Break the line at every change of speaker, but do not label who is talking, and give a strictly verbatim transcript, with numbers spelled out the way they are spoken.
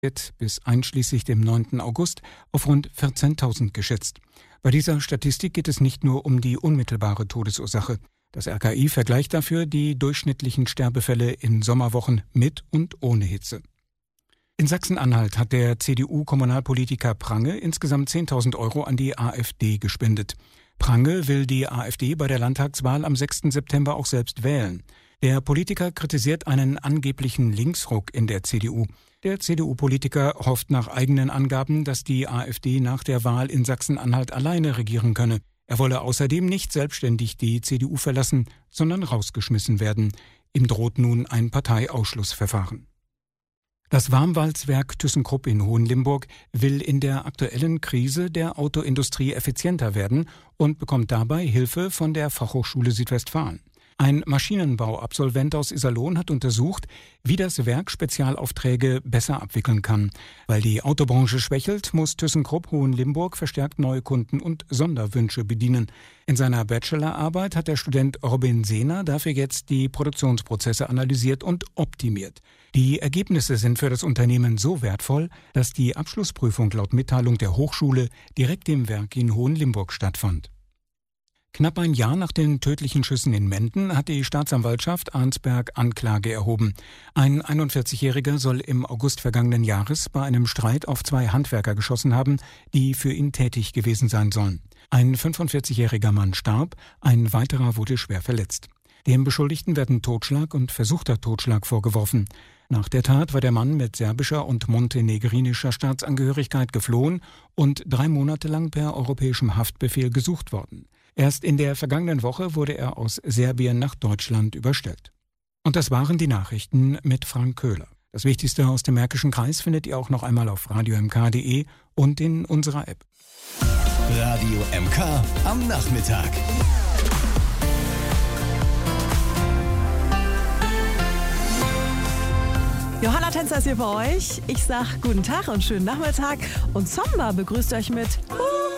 wird bis einschließlich dem neunten August auf rund vierzehntausend geschätzt. Bei dieser Statistik geht es nicht nur um die unmittelbare Todesursache. Das R K I vergleicht dafür die durchschnittlichen Sterbefälle in Sommerwochen mit und ohne Hitze. In Sachsen-Anhalt hat der C D U-Kommunalpolitiker Prange insgesamt zehntausend Euro an die AfD gespendet. Prange will die AfD bei der Landtagswahl am sechsten September auch selbst wählen. Der Politiker kritisiert einen angeblichen Linksruck in der C D U. Der C D U-Politiker hofft nach eigenen Angaben, dass die AfD nach der Wahl in Sachsen-Anhalt alleine regieren könne. Er wolle außerdem nicht selbstständig die C D U verlassen, sondern rausgeschmissen werden. Ihm droht nun ein Parteiausschlussverfahren. Das Warmwalzwerk ThyssenKrupp in Hohenlimburg will in der aktuellen Krise der Autoindustrie effizienter werden und bekommt dabei Hilfe von der Fachhochschule Südwestfalen. Ein Maschinenbauabsolvent aus Iserlohn hat untersucht, wie das Werk Spezialaufträge besser abwickeln kann. Weil die Autobranche schwächelt, muss ThyssenKrupp Hohenlimburg verstärkt neue Kunden und Sonderwünsche bedienen. In seiner Bachelorarbeit hat der Student Robin Sehner dafür jetzt die Produktionsprozesse analysiert und optimiert. Die Ergebnisse sind für das Unternehmen so wertvoll, dass die Abschlussprüfung laut Mitteilung der Hochschule direkt im Werk in Hohenlimburg stattfand. Knapp ein Jahr nach den tödlichen Schüssen in Menden hat die Staatsanwaltschaft Arnsberg Anklage erhoben. Ein einundvierzigjähriger soll im August vergangenen Jahres bei einem Streit auf zwei Handwerker geschossen haben, die für ihn tätig gewesen sein sollen. Ein fünfundvierzigjähriger Mann starb, ein weiterer wurde schwer verletzt. Dem Beschuldigten werden Totschlag und versuchter Totschlag vorgeworfen. Nach der Tat war der Mann mit serbischer und montenegrinischer Staatsangehörigkeit geflohen und drei Monate lang per europäischem Haftbefehl gesucht worden. Erst in der vergangenen Woche wurde er aus Serbien nach Deutschland überstellt. Und das waren die Nachrichten mit Frank Köhler. Das Wichtigste aus dem Märkischen Kreis findet ihr auch noch einmal auf radio m k punkt d e und in unserer App.
Radio M K am Nachmittag.
Johanna Tänzer ist hier für euch. Ich sag guten Tag und schönen Nachmittag. Und Zomba begrüßt euch mit